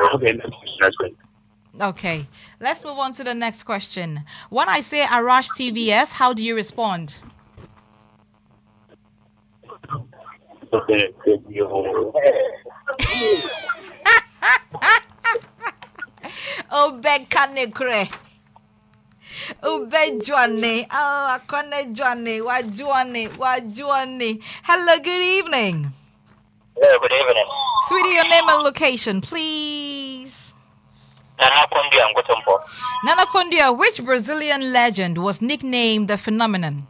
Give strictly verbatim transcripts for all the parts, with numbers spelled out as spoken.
Okay, that's great. Okay, let's move on to the next question. When I say Arash T V S, how do you respond? Okay, Obe kanekre. Obe Johnny. Oh, akone Johnny. Wa Johnny. Wa Johnny. Hello, good evening. Hello, good evening. Sweetie, your name and location, please. Nana Kondia Ngotombo. Nana Kondia, which Brazilian legend was nicknamed the Phenomenon?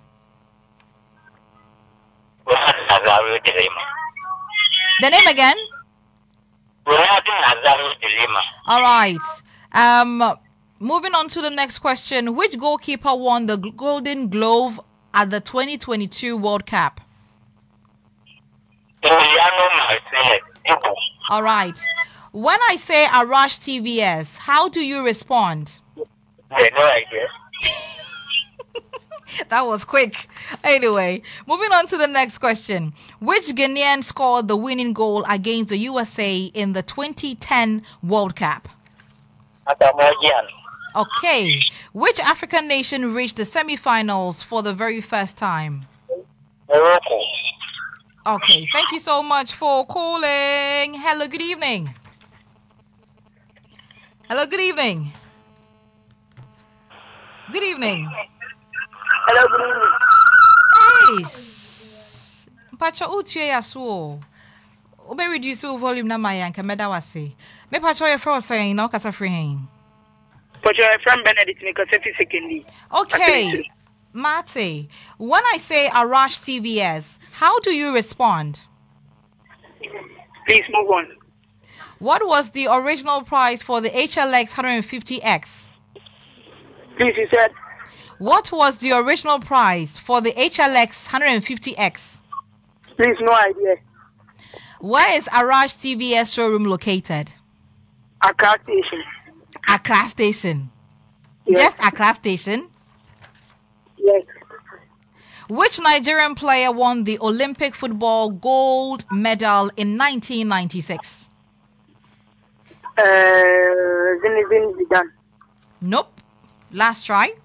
Nazario de Lima. The name again? Ronaldo Nazario de Lima. All right. Um, moving on to the next question. Which goalkeeper won the Golden Glove at the twenty twenty-two World Cup? Emiliano Martinez. All right. When I say Arash T V S, how do you respond? Yeah, no idea. That was quick. Anyway, moving on to the next question. Which Ghanaian scored the winning goal against the U S A in the twenty ten World Cup? Atamogian. Okay. Which African nation reached the semifinals for the very first time? Morocco. Okay. Thank you so much for calling. Hello, good evening. Hello, good evening. Good evening. Hello, good evening. Hey, Pacha Uche Yasuo. Obe reduce your volume na mayanka medawase. Me Pacha your first saying no kasa free. Pacha from Benedict Nikoseti secondly. Okay. Mate, when I say Arash T V S, how do you respond? Please move on. What was the original price for the H L X one fifty X? Please, you said. What was the original price for the H L X one fifty X? Please, no idea. Where is Arash T V S showroom located? Accra Station. Accra Station. Yes. Just Accra Station? Yes. Which Nigerian player won the Olympic football gold medal in nineteen ninety-six? Uh, Zinedine Zidane. Nope. Last try.